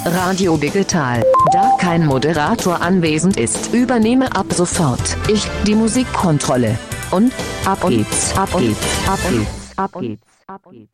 Radio Digital. Da kein Moderator anwesend ist, übernehme ab sofort ich die Musikkontrolle. Und ab geht's, ab geht's, ab geht's, ab geht's, ab geht's.